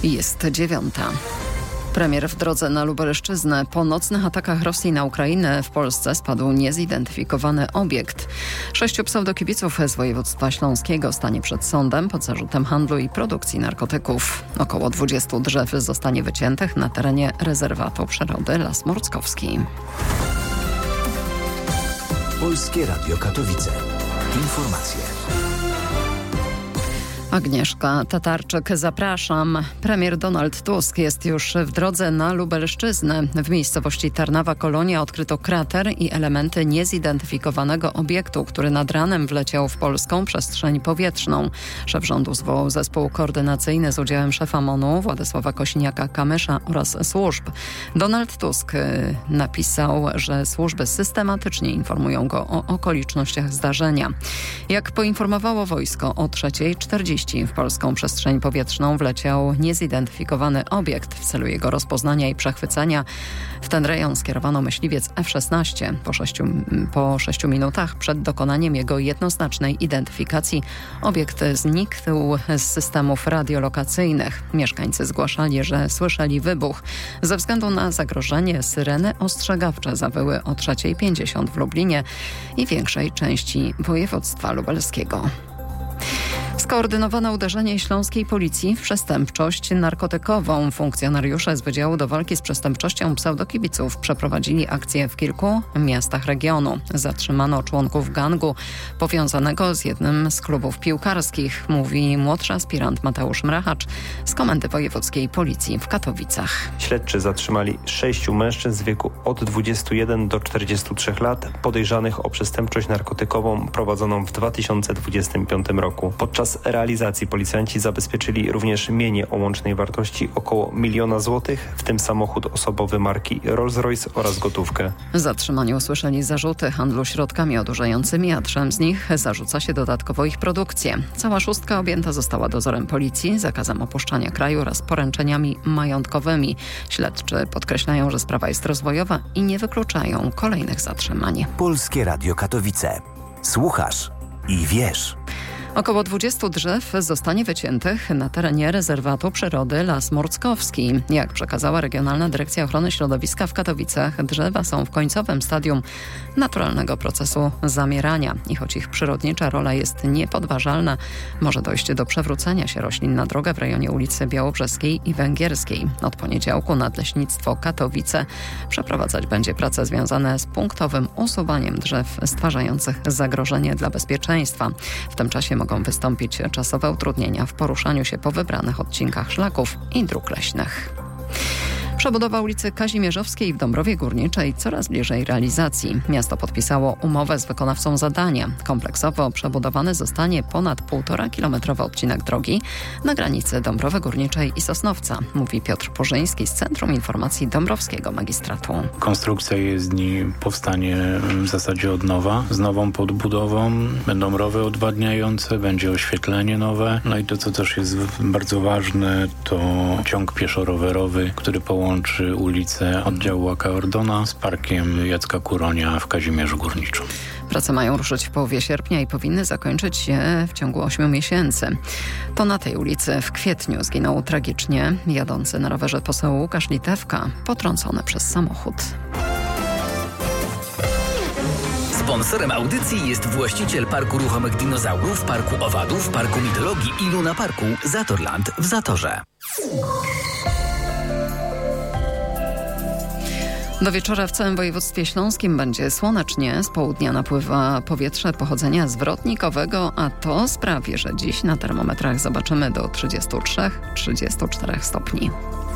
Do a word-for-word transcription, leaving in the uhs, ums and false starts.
Jest dziewiąta. Premier w drodze na Lubelszczyznę. Po nocnych atakach Rosji na Ukrainę w Polsce spadł niezidentyfikowany obiekt. Sześciu pseudokibiców z województwa śląskiego stanie przed sądem pod zarzutem handlu i produkcji narkotyków. Około dwudziestu drzew zostanie wyciętych na terenie rezerwatu przyrody Las Morckowski. Polskie Radio Katowice. Informacje. Agnieszka Tatarczyk, zapraszam. Premier Donald Tusk jest już w drodze na Lubelszczyznę. W miejscowości Tarnawa Kolonia odkryto krater i elementy niezidentyfikowanego obiektu, który nad ranem wleciał w polską przestrzeń powietrzną. Szef rządu zwołał zespół koordynacyjny z udziałem szefa M O N-u Władysława Kosiniaka-Kamysza oraz służb. Donald Tusk napisał, że służby systematycznie informują go o okolicznościach zdarzenia. Jak poinformowało wojsko, o trzeciej czterdzieści w polską przestrzeń powietrzną wleciał niezidentyfikowany obiekt. W celu jego rozpoznania i przechwycenia w ten rejon skierowano myśliwiec F szesnaście. Po sześciu, po sześciu minutach przed dokonaniem jego jednoznacznej identyfikacji obiekt zniknął z systemów radiolokacyjnych. Mieszkańcy zgłaszali, że słyszeli wybuch. Ze względu na zagrożenie syreny ostrzegawcze zawyły o trzeciej pięćdziesiąt w Lublinie i większej części województwa lubelskiego. Skoordynowane uderzenie śląskiej policji w przestępczość narkotykową. Funkcjonariusze z Wydziału do Walki z Przestępczością Pseudokibiców przeprowadzili akcję w kilku miastach regionu. Zatrzymano członków gangu powiązanego z jednym z klubów piłkarskich, mówi młodszy aspirant Mateusz Mrachacz z Komendy Wojewódzkiej Policji w Katowicach. Śledczy zatrzymali sześciu mężczyzn w wieku od dwudziestu jeden do czterdziestu trzech lat podejrzanych o przestępczość narkotykową prowadzoną w dwa tysiące dwudziestym piątym roku. Podczas realizacji policjanci zabezpieczyli również mienie o łącznej wartości około miliona złotych, w tym samochód osobowy marki Rolls-Royce oraz gotówkę. Zatrzymani usłyszeli zarzuty handlu środkami odurzającymi, a trzem z nich zarzuca się dodatkowo ich produkcję. Cała szóstka objęta została dozorem policji, zakazem opuszczania kraju oraz poręczeniami majątkowymi. Śledczy podkreślają, że sprawa jest rozwojowa i nie wykluczają kolejnych zatrzymań. Polskie Radio Katowice. Słuchasz i wiesz. Około dwudziestu drzew zostanie wyciętych na terenie rezerwatu przyrody Las Morckowski. Jak przekazała Regionalna Dyrekcja Ochrony Środowiska w Katowicach, drzewa są w końcowym stadium naturalnego procesu zamierania. I choć ich przyrodnicza rola jest niepodważalna, może dojść do przewrócenia się roślin na drogę w rejonie ulicy Białobrzeskiej i Węgierskiej. Od poniedziałku Nadleśnictwo Katowice przeprowadzać będzie prace związane z punktowym usuwaniem drzew stwarzających zagrożenie dla bezpieczeństwa. W tym czasie mogą wystąpić czasowe utrudnienia w poruszaniu się po wybranych odcinkach szlaków i dróg leśnych. Przebudowa ulicy Kazimierzowskiej w Dąbrowie Górniczej coraz bliżej realizacji. Miasto podpisało umowę z wykonawcą zadania. Kompleksowo przebudowany zostanie ponad półtora kilometrowy odcinek drogi na granicy Dąbrowy Górniczej i Sosnowca, mówi Piotr Purzyński z Centrum Informacji Dąbrowskiego Magistratu. Konstrukcja jezdni powstanie w zasadzie od nowa, z nową podbudową. Będą rowy odwadniające, będzie oświetlenie nowe. No i to, co też jest bardzo ważne, to ciąg pieszo-rowerowy, który połączy łączy ulicę oddziału Łaka Ordona z parkiem Jacka Kuronia w Kazimierzu Górniczym. Prace mają ruszyć w połowie sierpnia i powinny zakończyć się w ciągu ośmiu miesięcy. To na tej ulicy w kwietniu zginął tragicznie jadący na rowerze poseł Łukasz Litewka, potrącony przez samochód. Sponsorem audycji jest właściciel Parku Ruchomych Dinozaurów, Parku Owadów, Parku Mitologii i Luna Parku Zatorland w Zatorze. Do wieczora w całym województwie śląskim będzie słonecznie. Z południa napływa powietrze pochodzenia zwrotnikowego, a to sprawi, że dziś na termometrach zobaczymy do trzydziestu trzech do trzydziestu czterech stopni.